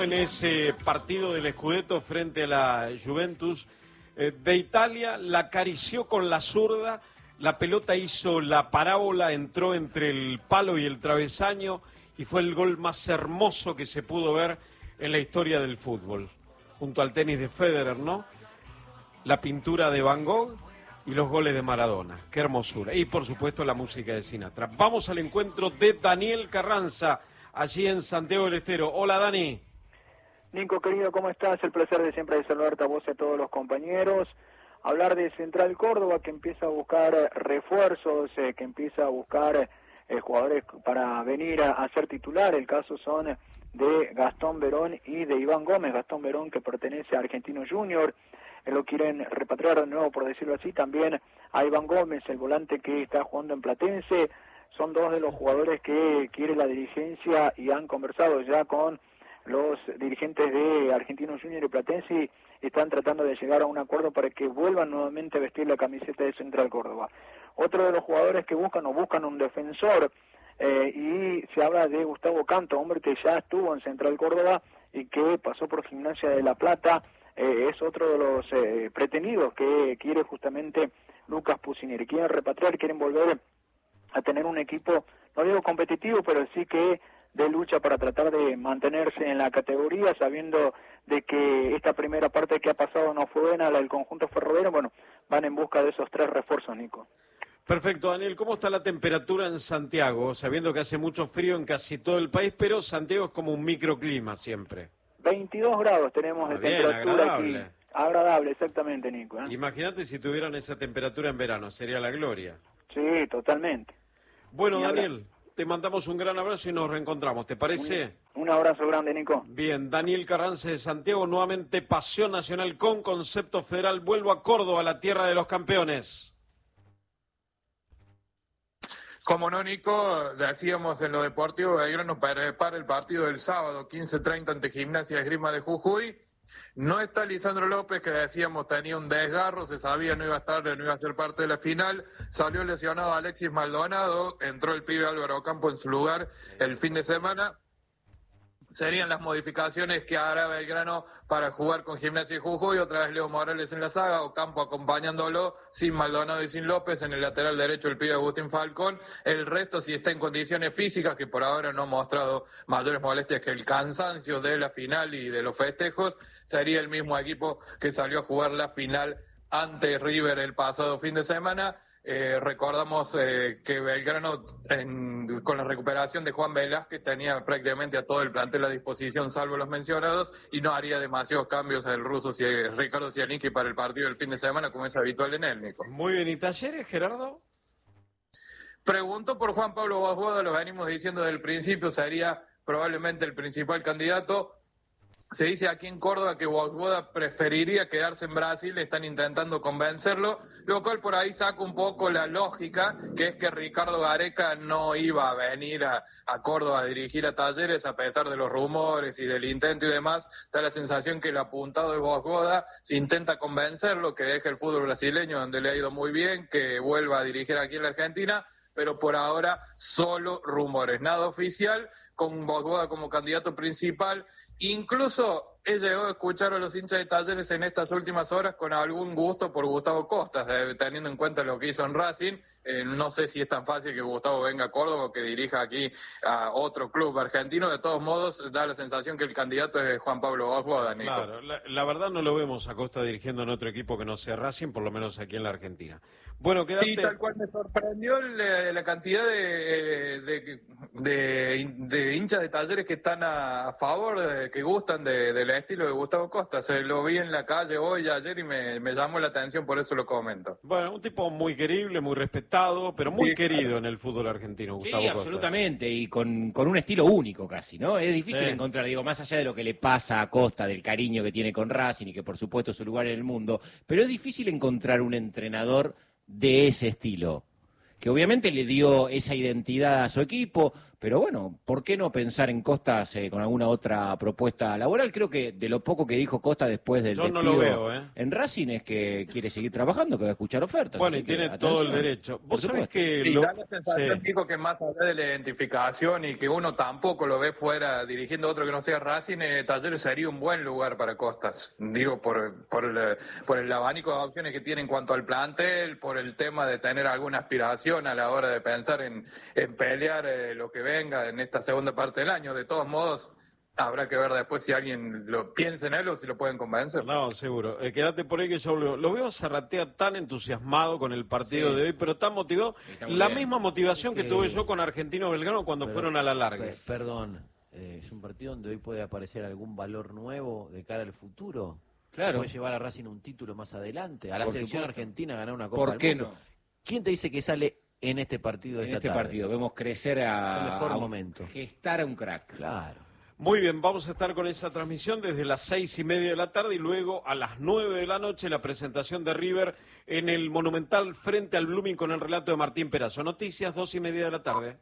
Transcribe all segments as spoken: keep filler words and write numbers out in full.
en ese partido del Scudetto frente a la Juventus eh, de Italia, la acarició con la zurda, la pelota hizo la parábola, entró entre el palo y el travesaño y fue el gol más hermoso que se pudo ver en la historia del fútbol, junto al tenis de Federer, ¿no? La pintura de Van Gogh y los goles de Maradona, qué hermosura. Y por supuesto la música de Sinatra. Vamos al encuentro de Daniel Carranza, allí en Santiago del Estero. Hola, Dani. Nico, querido, ¿cómo estás? El placer de siempre de saludarte a vos y a todos los compañeros. Hablar de Central Córdoba, que empieza a buscar refuerzos, eh, que empieza a buscar eh, jugadores para venir a, a ser titular. El caso son de Gastón Verón y de Iván Gómez. Gastón Verón, que pertenece a Argentinos Juniors. Lo quieren repatriar de nuevo, por decirlo así, también a Iván Gómez, el volante que está jugando en Platense. Son dos de los jugadores que quiere la dirigencia y han conversado ya con los dirigentes de Argentinos Juniors y Platense y están tratando de llegar a un acuerdo para que vuelvan nuevamente a vestir la camiseta de Central Córdoba. Otro de los jugadores que buscan o buscan un defensor, eh, y se habla de Gustavo Canto, hombre que ya estuvo en Central Córdoba y que pasó por Gimnasia de La Plata. Eh, es otro de los eh, pretendidos que quiere justamente Lucas Pusineri. Quieren repatriar, quieren volver a tener un equipo, no digo competitivo, pero sí que de lucha para tratar de mantenerse en la categoría, sabiendo de que esta primera parte que ha pasado no fue buena, la del conjunto ferroviario. Bueno, van en busca de esos tres refuerzos, Nico. Perfecto, Daniel. ¿Cómo está la temperatura en Santiago? Sabiendo que hace mucho frío en casi todo el país, pero Santiago es como un microclima siempre. veintidós grados tenemos de bien, temperatura agradable. aquí. Agradable, exactamente, Nico. ¿eh? Imagínate si tuvieran esa temperatura en verano, sería la gloria. Sí, totalmente. Bueno, Y Daniel, ahora... te mandamos un gran abrazo y nos reencontramos, ¿te parece? Un, un abrazo grande, Nico. Bien, Daniel Carranza de Santiago, nuevamente Pasión Nacional con concepto federal. Vuelvo a Córdoba, la tierra de los campeones. Como no, Nico, decíamos en lo deportivo, Belgrano prepara el partido del sábado, quince treinta ante Gimnasia de Esgrima de Jujuy. No está Lisandro López, que decíamos tenía un desgarro, se sabía no iba a estar, no iba a ser parte de la final. Salió lesionado Alexis Maldonado, entró el pibe Álvaro Campo en su lugar el fin de semana. Serían las modificaciones que hará Belgrano para jugar con Gimnasia y Jujuy. Otra vez Leo Morales en la saga, Ocampo acompañándolo, sin Maldonado y sin López. En el lateral derecho el pibe Agustín Falcón. El resto, si está en condiciones físicas, que por ahora no ha mostrado mayores molestias que el cansancio de la final y de los festejos, sería el mismo equipo que salió a jugar la final ante River el pasado fin de semana. Eh, recordamos eh, que Belgrano, en, con la recuperación de Juan Velázquez, tenía prácticamente a todo el plantel a disposición, salvo los mencionados, y no haría demasiados cambios el ruso Ricardo Cianicchi para el partido del fin de semana, como es habitual en él, Nico. Muy bien, ¿y Talleres, Gerardo? Preguntó por Juan Pablo Bosboda, lo venimos diciendo desde el principio, sería probablemente el principal candidato. Se dice aquí en Córdoba que Bosboda preferiría quedarse en Brasil, están intentando convencerlo, lo cual por ahí saca un poco la lógica, que es que Ricardo Gareca no iba a venir a, a Córdoba a dirigir a Talleres a pesar de los rumores y del intento y demás. Da la sensación que el apuntado de Bosboda se intenta convencerlo, que deje el fútbol brasileño donde le ha ido muy bien, que vuelva a dirigir aquí en la Argentina, pero por ahora solo rumores, nada oficial, con Bosboda como candidato principal. Incluso he llegado a escuchar a los hinchas de Talleres en estas últimas horas con algún gusto por Gustavo Costas, eh, teniendo en cuenta lo que hizo en Racing. Eh, no sé si es tan fácil que Gustavo venga a Córdoba o que dirija aquí a otro club argentino. De todos modos, da la sensación que el candidato es Juan Pablo Bosboda, Nico. Claro, la, la verdad no lo vemos a Costa dirigiendo en otro equipo que no sea Racing, por lo menos aquí en la Argentina. Bueno, quédate... Sí, tal cual me sorprendió la, la cantidad de, de, de, de hinchas de Talleres que están a, a favor, de, que gustan de, del estilo de Gustavo Costa. Se lo vi en la calle hoy, ayer, y me, me llamó la atención, por eso lo comento. Bueno, un tipo muy querible, muy respetado, pero muy sí, querido claro. en el fútbol argentino, Gustavo Sí, Costas. absolutamente, y con, con un estilo único casi, ¿no? Es difícil sí. encontrar, digo, más allá de lo que le pasa a Costa, del cariño que tiene con Racing y que por supuesto es su lugar en el mundo, pero es difícil encontrar un entrenador de ese estilo, que obviamente le dio esa identidad a su equipo, Pero bueno, ¿por qué no pensar en Costas eh, con alguna otra propuesta laboral? Creo que de lo poco que dijo Costas después del Yo no despido lo veo, ¿eh? en Racing es que quiere seguir trabajando, que va a escuchar ofertas. Bueno, y así que, tiene atención. todo el derecho. Vos sabés que... Y lo- da la sensación, sí. Nico, que más allá de la identificación y que uno tampoco lo ve fuera dirigiendo a otro que no sea Racing, eh, Talleres sería un buen lugar para Costas. Digo, por, por, el, por el abanico de opciones que tiene en cuanto al plantel, por el tema de tener alguna aspiración a la hora de pensar en, en pelear eh, lo que venga en esta segunda parte del año. De todos modos, habrá que ver después si alguien lo piensa en él o si lo pueden convencer. No, seguro. Eh, quédate por ahí que yo lo, lo veo a Zarratea tan entusiasmado con el partido Sí. de hoy, pero tan motivado. Está muy La bien. misma motivación que Que- tuve yo con Argentino Belgrano cuando Pero- fueron a la larga. pe- Perdón, eh, es un partido donde hoy puede aparecer algún valor nuevo de cara al futuro. Claro. Puede llevar a Racing un título más adelante. A la Por selección supuesto. argentina a ganar una Copa ¿Por del qué Mundo. no? ¿Quién te dice que sale en este partido de En esta este tarde? partido vemos crecer a, El mejor a un- momento. gestar a un crack. Claro. Muy bien, vamos a estar con esa transmisión desde las seis y media de la tarde y luego a las nueve de la noche la presentación de River en el Monumental frente al Blooming con el relato de Martín Perazo. Noticias, dos y media de la tarde.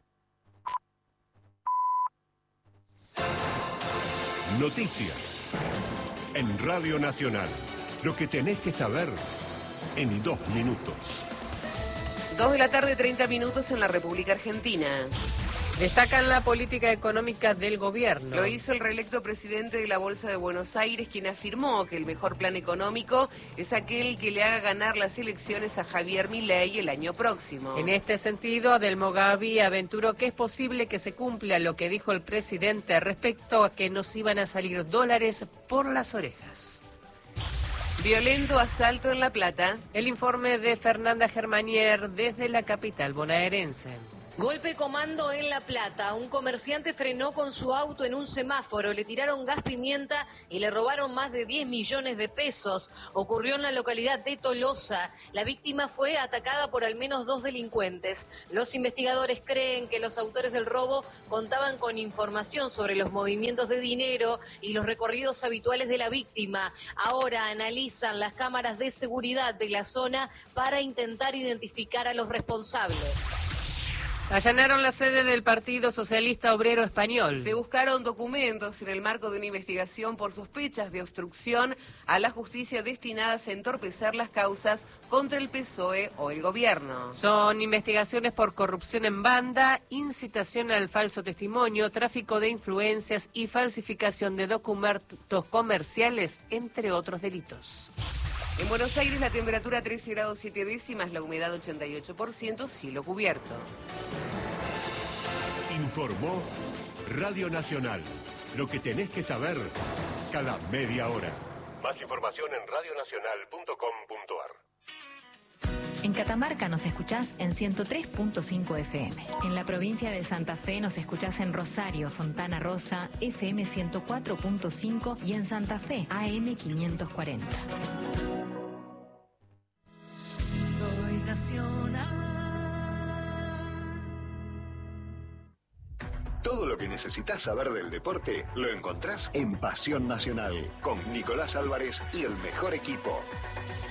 Noticias en Radio Nacional. Lo que tenés que saber en dos minutos. Dos de la tarde, treinta minutos en la República Argentina. Destacan la política económica del gobierno. Lo hizo el reelecto presidente de la Bolsa de Buenos Aires, quien afirmó que el mejor plan económico es aquel que le haga ganar las elecciones a Javier Milei el año próximo. En este sentido, Adelmo Gavi aventuró que es posible que se cumpla lo que dijo el presidente respecto a que nos iban a salir dólares por las orejas. Violento asalto en La Plata. El informe de Fernanda Germanier desde la capital bonaerense. Golpe comando en La Plata. Un comerciante frenó con su auto en un semáforo, le tiraron gas pimienta y le robaron más de diez millones de pesos. Ocurrió en la localidad de Tolosa. La víctima fue atacada por al menos dos delincuentes. Los investigadores creen que los autores del robo contaban con información sobre los movimientos de dinero y los recorridos habituales de la víctima. Ahora analizan las cámaras de seguridad de la zona para intentar identificar a los responsables. Allanaron la sede del Partido Socialista Obrero Español. Se buscaron documentos en el marco de una investigación por sospechas de obstrucción a la justicia destinadas a entorpecer las causas contra el P S O E o el gobierno. Son investigaciones por corrupción en banda, incitación al falso testimonio, tráfico de influencias y falsificación de documentos comerciales, entre otros delitos. En Buenos Aires la temperatura trece grados siete décimas, la humedad ochenta y ocho por ciento, cielo cubierto. Informó Radio Nacional. Lo que tenés que saber cada media hora. Más información en radio nacional punto com punto ar. En Catamarca nos escuchás en ciento tres punto cinco F M. En la provincia de Santa Fe nos escuchás en Rosario, Fontana Rosa, F M ciento cuatro punto cinco y en Santa Fe, A M quinientos cuarenta. Soy nacional. Todo lo que necesitas saber del deporte lo encontrás en Pasión Nacional con Nicolás Álvarez y el mejor equipo.